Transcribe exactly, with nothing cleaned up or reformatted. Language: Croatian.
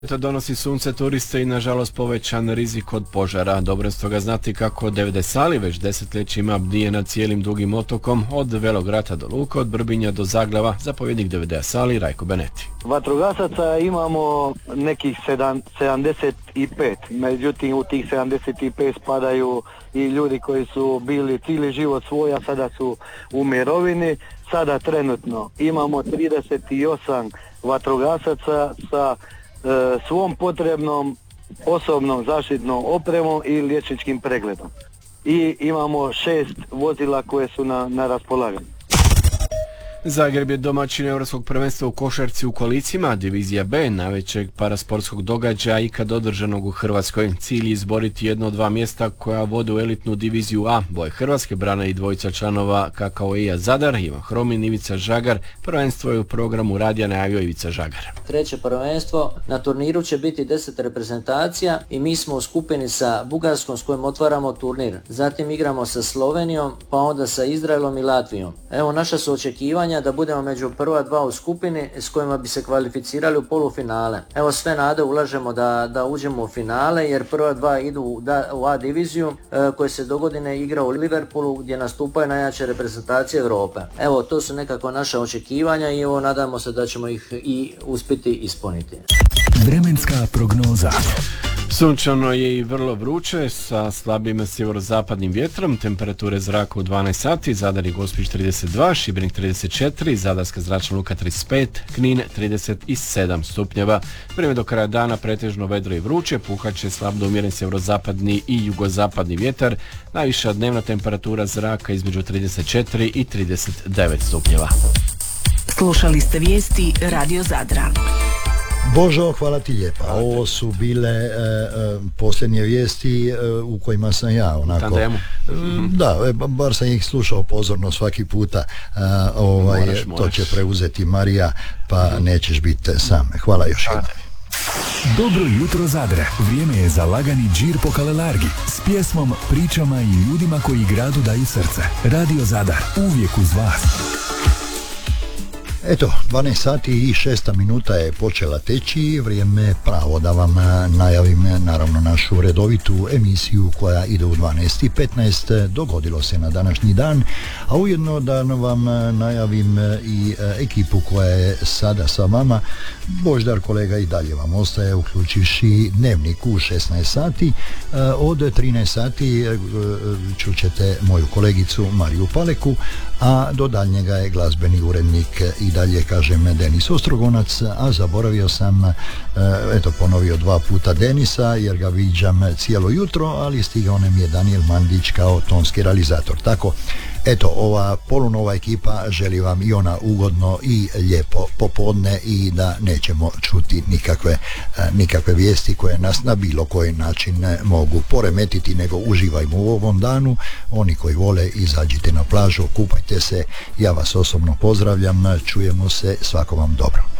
To donosi sunce turiste i nažalost povećan rizik od požara. Dobro je stoga znati kako D V D Sali već desetljećima bdije nad cijelim dugim otokom od Velograta do Luka, od Brbinja do Zaglava. Zapovjednik D V D Sali Rajko Beneti. Vatrogasaca imamo nekih sedamdeset pet, međutim u tih sedamdeset pet spadaju i ljudi koji su bili cijeli život svoj, a sada su u mirovini. Sada trenutno imamo trideset osam vatrogasaca sa e, svom potrebnom osobnom zaštitnom opremom i liječničkim pregledom. I imamo šest vozila koje su na, na raspolaganju. Zagreb je domaćin Europskog prvenstva u košarci u kolicima, divizija B, najvećeg parasportskog događaja ikad održanog u Hrvatskoj. Cilj je izboriti jedno od dva mjesta koja vode u elitnu diviziju A. Boje Hrvatske brane i dvojica članova K K O I-a Zadar, Ivan Hromin, Ivica Žagar. Prvenstvo je u programu radija najavio Ivica Žagar. Treće prvenstvo, na turniru će biti deset reprezentacija i mi smo u skupini sa Bugarskom s kojom otvaramo turnir. Zatim igramo sa Slovenijom, pa onda sa Izraelom i Latvijom. Evo naša su očekivanja da budemo među prva dva u skupini s kojima bi se kvalificirali u polufinale. Evo sve nade ulažemo da, da uđemo u finale jer prva dva idu u, da, u A diviziju e, koje se dogodine igra u Liverpoolu gdje nastupaju najjače reprezentacije Europe. Evo to su nekako naše očekivanja i evo nadamo se da ćemo ih i uspjeti ispuniti. Vremenska prognoza. Sunčano je i vrlo vruće sa slabim sjeverozapadnim vjetrom, temperature zraka u dvanaest sati, Zadar i Gospić trideset dva, Šibenik trideset četiri, Zadarska zračna luka trideset pet, Knin trideset sedam stupnjeva. Vrijeme do kraja dana pretežno vedro i vruće, puhat će slab do umjeren sjeverozapadni i jugozapadni vjetar, najviša dnevna temperatura zraka između trideset četiri i trideset devet stupnjeva. Slušali ste vijesti Radio Zadra. Božo, hvala ti lijepa. Ovo su bile e, e, posljednje vijesti e, u kojima sam ja onako... Tandemu. Da, e, bar sam ih slušao pozorno svaki puta. E, ovaj, moraš, moraš. To će preuzeti Marija, pa mm. nećeš biti sam. Hvala još jednom. Dobro jutro Zadre. Vrijeme je za lagani džir po Kalelargi s pjesmom, pričama i ljudima koji gradu daju srce. Radio Zadar, uvijek uz vas. Eto, dvanaest sati i šest minuta je počela teći, vrijeme pravo da vam najavim naravno našu redovitu emisiju koja ide u dvanaest i petnaest, dogodilo se na današnji dan, a ujedno da vam najavim i ekipu koja je sada sa vama. Boždar kolega i dalje vam ostaje, uključivši dnevnik u šesnaest sati, od trinaest sati čućete moju kolegicu Mariju Paleku, a do daljnjega je glazbeni urednik i dalje kažem Denis Ostrogonac, a zaboravio sam, eto ponovio dva puta Denisa jer ga viđam cijelo jutro, ali stigao nam je Daniel Mandić kao tonski realizator. Tako, eto, ova polunova ekipa želi vam i ona ugodno i lijepo popodne i da nećemo čuti nikakve, nikakve vijesti koje nas na bilo koji način mogu poremetiti, nego uživajmo u ovom danu. Oni koji vole, izađite na plažu, kupajte se, ja vas osobno pozdravljam, čujemo se, svako vam dobro.